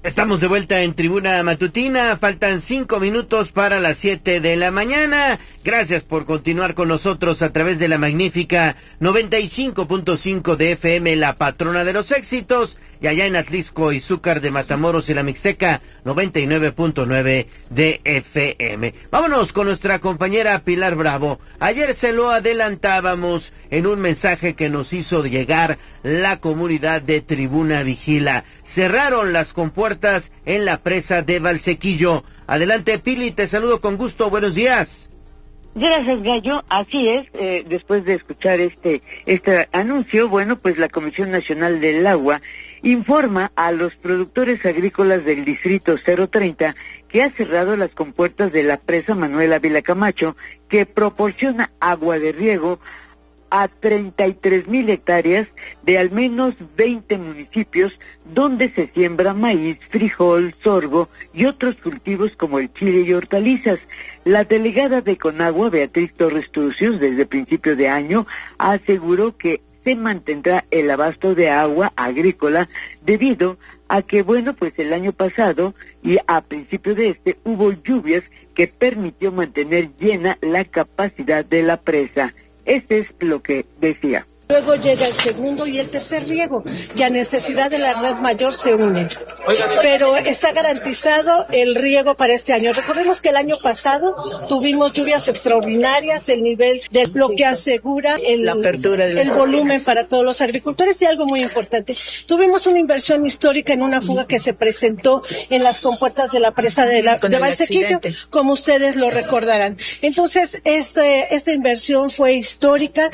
Estamos de vuelta en Tribuna Matutina, faltan 5 minutos para las 7 de la mañana. Gracias por continuar con nosotros a través de la magnífica 95.5 de FM, la patrona de los éxitos, y allá en Atlixco, Izúcar de Matamoros y la Mixteca, 99.9 de FM. Vámonos con nuestra compañera Pilar Bravo. Ayer se lo adelantábamos en un mensaje que nos hizo llegar la comunidad de Tribuna Vigila. Cerraron las compuertas en la presa de Valsequillo. Adelante, Pili, te saludo con gusto, buenos días. Gracias, Gallo. Así es, después de escuchar este anuncio, bueno, pues la Comisión Nacional del Agua informa a los productores agrícolas del Distrito 030 que ha cerrado las compuertas de la presa Manuel Ávila Camacho, que proporciona agua de riego a 33,000 hectáreas de al menos 20 municipios donde se siembra maíz, frijol, sorgo y otros cultivos como el chile y hortalizas. La delegada de Conagua, Beatriz Torres Turcios, desde principio de año, aseguró que se mantendrá el abasto de agua agrícola debido a que, bueno, pues el año pasado y a principio de hubo lluvias que permitió mantener llena la capacidad de la presa. Este es lo que decía. Luego llega el segundo y el tercer riego, que a necesidad de la red mayor se unen. Pero está garantizado el riego para este año. Recordemos que el año pasado tuvimos lluvias extraordinarias, el nivel de lo que asegura el volumen para todos los agricultores, y algo muy importante. Tuvimos una inversión histórica en una fuga que se presentó en las compuertas de la presa de Valsequillo, como ustedes lo recordarán. Entonces, esta inversión fue histórica.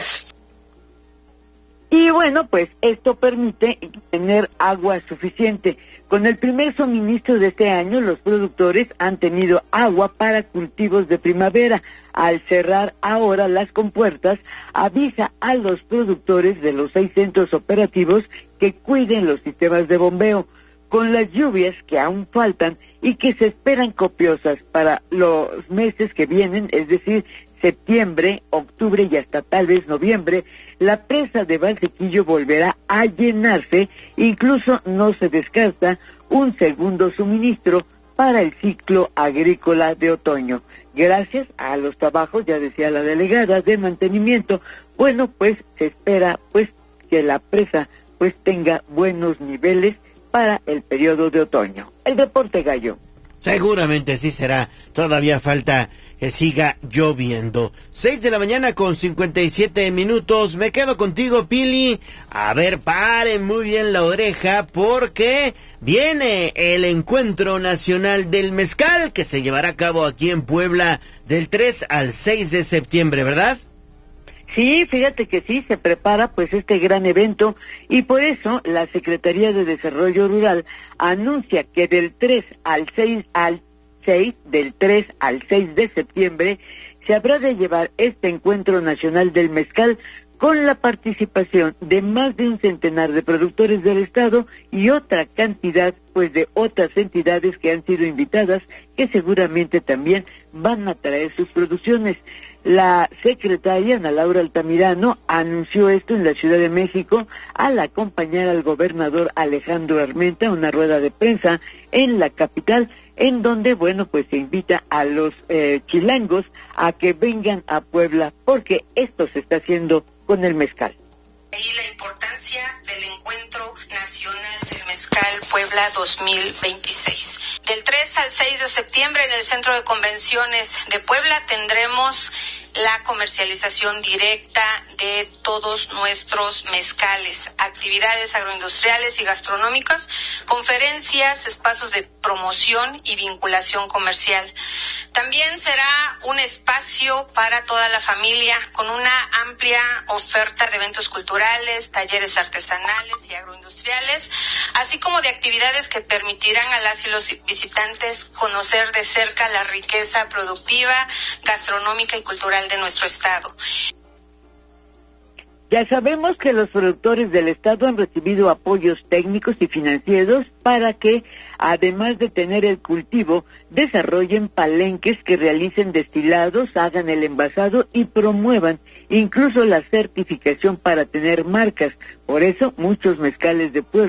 Y bueno, pues esto permite tener agua suficiente. Con el primer suministro de este año, los productores han tenido agua para cultivos de primavera. Al cerrar ahora las compuertas, avisa a los productores de los 6 centros operativos que cuiden los sistemas de bombeo. Con las lluvias que aún faltan y que se esperan copiosas para los meses que vienen, es decir, septiembre, octubre y hasta tal vez noviembre, la presa de Valsequillo volverá a llenarse, incluso no se descarta un segundo suministro para el ciclo agrícola de otoño. Gracias a los trabajos, ya decía la delegada, de mantenimiento, bueno, pues se espera pues que la presa pues tenga buenos niveles para el periodo de otoño. El reporte, Gallo. Seguramente sí será, todavía falta que siga lloviendo. 6 de la mañana con 57 minutos, me quedo contigo, Pili. A ver, paren muy bien la oreja, porque viene el Encuentro Nacional del Mezcal, que se llevará a cabo aquí en Puebla del 3 al 6 de septiembre, ¿verdad? Sí, fíjate que sí, se prepara pues este gran evento, y por eso la Secretaría de Desarrollo Rural anuncia que del 3 al 6 de septiembre se habrá de llevar este Encuentro Nacional del Mezcal con la participación de más de un centenar de productores del estado y otra cantidad pues de otras entidades que han sido invitadas, que seguramente también van a traer sus producciones. La secretaria Ana Laura Altamirano anunció esto en la Ciudad de México al acompañar al gobernador Alejandro Armenta a una rueda de prensa en la capital, en donde, bueno, pues se invita a los chilangos a que vengan a Puebla, porque esto se está haciendo con el mezcal. Y la importancia del Encuentro Nacional del Mezcal Puebla 2026. Del 3 al 6 de septiembre en el Centro de Convenciones de Puebla tendremos la comercialización directa de todos nuestros mezcales, actividades agroindustriales y gastronómicas, conferencias, espacios de promoción y vinculación comercial. También será un espacio para toda la familia con una amplia oferta de eventos culturales, talleres artesanales y agroindustriales, así como de actividades que permitirán a las y los visitantes conocer de cerca la riqueza productiva, gastronómica y cultural de nuestro estado. Ya sabemos que los productores del estado han recibido apoyos técnicos y financieros para que, además de tener el cultivo, desarrollen palenques que realicen destilados, hagan el envasado y promuevan incluso la certificación para tener marcas. Por eso, muchos mezcales de Puebla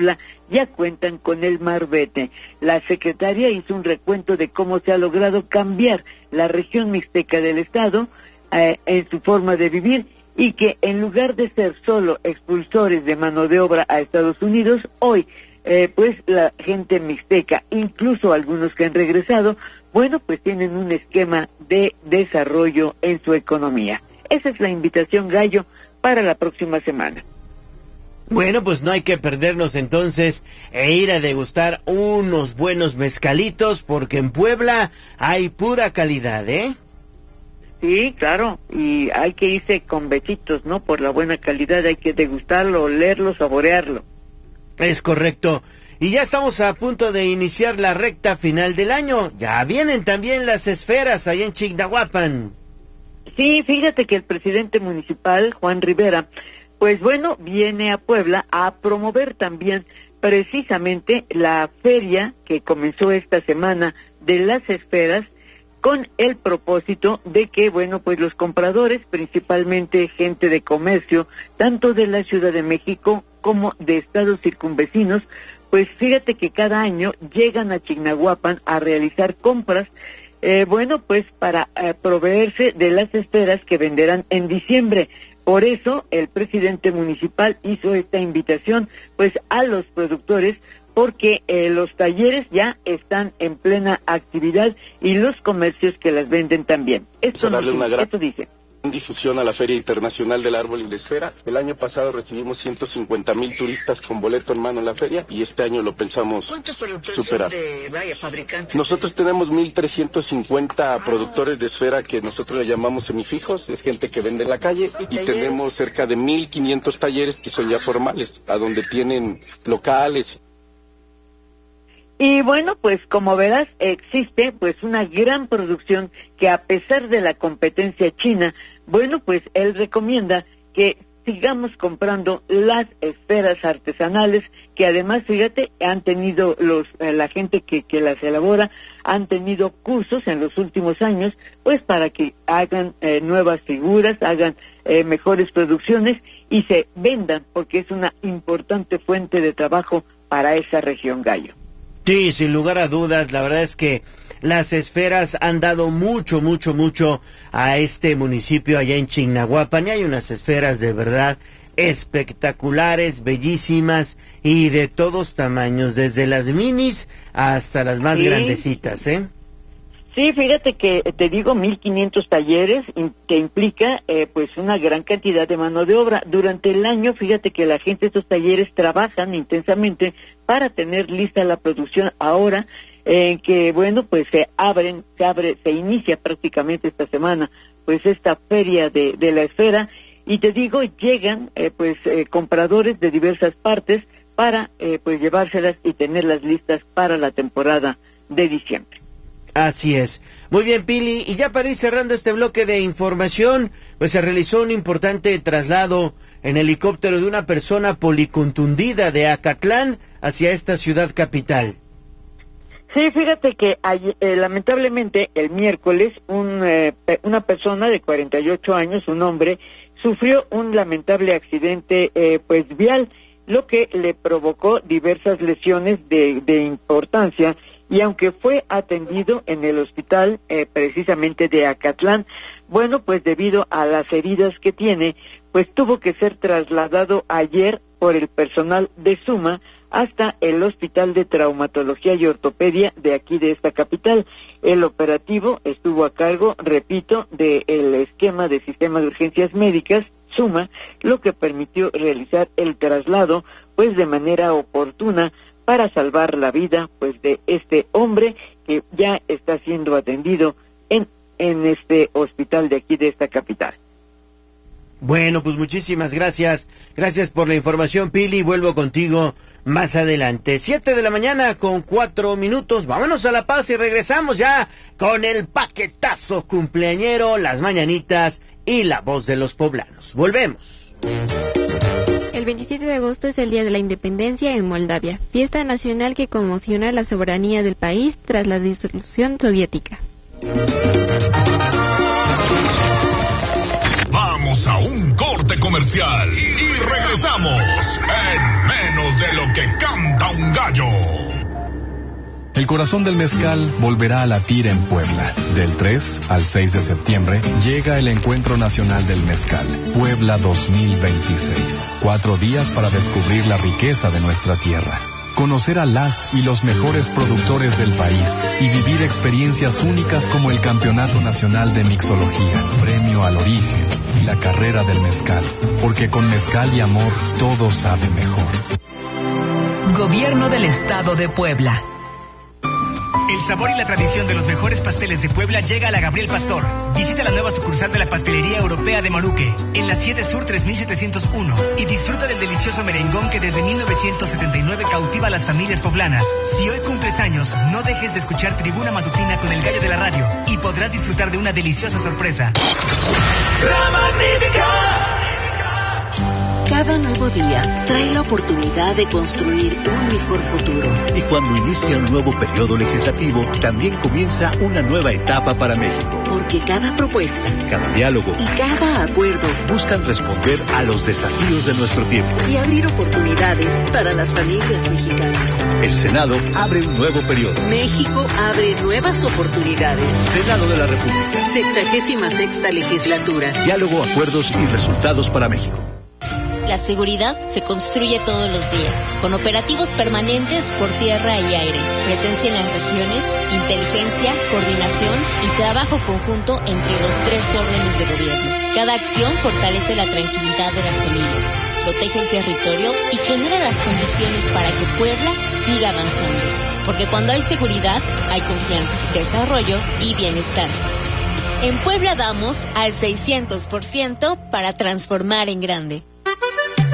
ya cuentan con el marbete. La secretaria hizo un recuento de cómo se ha logrado cambiar la región mixteca del estado en su forma de vivir, y que en lugar de ser solo expulsores de mano de obra a Estados Unidos, hoy pues la gente mixteca, incluso algunos que han regresado, bueno, pues tienen un esquema de desarrollo en su economía. Esa es la invitación, Gallo, para la próxima semana. Bueno, pues no hay que perdernos entonces e ir a degustar unos buenos mezcalitos, porque en Puebla hay pura calidad, ¿eh? Sí, claro, y hay que irse con besitos, ¿no? Por la buena calidad, hay que degustarlo, olerlo, saborearlo. Es correcto. Y ya estamos a punto de iniciar la recta final del año. Ya vienen también las esferas allá en Chignahuapan. Sí, fíjate que el presidente municipal, Juan Rivera, pues bueno, viene a Puebla a promover también precisamente la feria que comenzó esta semana de las esferas, con el propósito de que, bueno, pues los compradores, principalmente gente de comercio, tanto de la Ciudad de México como de estados circunvecinos, pues fíjate que cada año llegan a Chignahuapan a realizar compras, bueno, pues para proveerse de las esferas que venderán en diciembre. Por eso el presidente municipal hizo esta invitación, pues, a los productores, porque los talleres ya están en plena actividad y los comercios que las venden también. Esto dice. Difusión a la Feria Internacional del Árbol y la Esfera. El año pasado recibimos 150,000 turistas con boleto en mano en la feria, y este año lo pensamos superar. Nosotros tenemos 1,350 productores de esfera que nosotros le llamamos semifijos, es gente que vende en la calle, y tenemos cerca de 1,500 talleres que son ya formales, a donde tienen locales. Y bueno, pues como verás, existe pues una gran producción que, a pesar de la competencia china, bueno, pues él recomienda que sigamos comprando las esferas artesanales, que además, fíjate, han tenido la gente que las elabora, han tenido cursos en los últimos años, pues para que hagan nuevas figuras, hagan mejores producciones y se vendan, porque es una importante fuente de trabajo para esa región, Gallo. Sí, sin lugar a dudas, la verdad es que las esferas han dado mucho a este municipio allá en Chignahuapan, y hay unas esferas de verdad espectaculares, bellísimas y de todos tamaños, desde las minis hasta las más grandecitas, ¿eh? Sí, fíjate que te digo 1,500 talleres, que implica pues una gran cantidad de mano de obra. Durante el año, fíjate que la gente de estos talleres trabajan intensamente para tener lista la producción ahora, que bueno, pues se inicia prácticamente esta semana pues esta feria de la esfera, y te digo, llegan compradores de diversas partes para pues llevárselas y tenerlas listas para la temporada de diciembre. Así es. Muy bien, Pili, y ya para ir cerrando este bloque de información, pues se realizó un importante traslado en helicóptero de una persona policontundida de Acatlán hacia esta ciudad capital. Sí, fíjate que lamentablemente el miércoles una persona de 48 años, un hombre, sufrió un lamentable accidente vial, lo que le provocó diversas lesiones de importancia, y aunque fue atendido en el hospital precisamente de Acatlán, bueno, pues debido a las heridas que tiene, pues tuvo que ser trasladado ayer por el personal de Suma hasta el Hospital de Traumatología y Ortopedia de aquí de esta capital. El operativo estuvo a cargo, repito, del esquema de sistema de urgencias médicas Suma, lo que permitió realizar el traslado pues de manera oportuna para salvar la vida pues de este hombre, que ya está siendo atendido en este hospital de aquí de esta capital. Bueno, pues muchísimas gracias. Gracias por la información, Pili. Vuelvo contigo más adelante. 7:04 a.m. Vámonos a La Paz y regresamos ya con el paquetazo cumpleañero, las mañanitas y la voz de los poblanos. Volvemos. El 27 de agosto es el Día de la Independencia en Moldavia, fiesta nacional que conmociona la soberanía del país tras la disolución soviética. Vamos Vamos a un corte comercial y regresamos en menos de lo que canta un gallo. El corazón del mezcal volverá a latir en Puebla. Del 3 al 6 de septiembre llega el Encuentro Nacional del Mezcal, Puebla 2026. 4 días para descubrir la riqueza de nuestra tierra, conocer a las y los mejores productores del país y vivir experiencias únicas como el Campeonato Nacional de Mixología, Premio al Origen y la Carrera del Mezcal. Porque con mezcal y amor todo sabe mejor. Gobierno del Estado de Puebla. El sabor y la tradición de los mejores pasteles de Puebla llega a la Gabriel Pastor. Visita la nueva sucursal de la Pastelería Europea de Maruque, en la 7 Sur 3701, y disfruta del delicioso merengón que desde 1979 cautiva a las familias poblanas. Si hoy cumples años, no dejes de escuchar Tribuna Matutina con el gallo de la radio y podrás disfrutar de una deliciosa sorpresa. La Magnífica. Cada nuevo día trae la oportunidad de construir un mejor futuro. Y cuando inicia un nuevo periodo legislativo, también comienza una nueva etapa para México. Porque cada propuesta, cada diálogo y cada acuerdo buscan responder a los desafíos de nuestro tiempo y abrir oportunidades para las familias mexicanas. El Senado abre un nuevo periodo. México abre nuevas oportunidades. Senado de la República. 66ª legislatura. Diálogo, acuerdos y resultados para México. La seguridad se construye todos los días, con operativos permanentes por tierra y aire, presencia en las regiones, inteligencia, coordinación y trabajo conjunto entre los 3 órdenes de gobierno. Cada acción fortalece la tranquilidad de las familias, protege el territorio y genera las condiciones para que Puebla siga avanzando. Porque cuando hay seguridad, hay confianza, desarrollo y bienestar. En Puebla vamos al 600% para transformar en grande.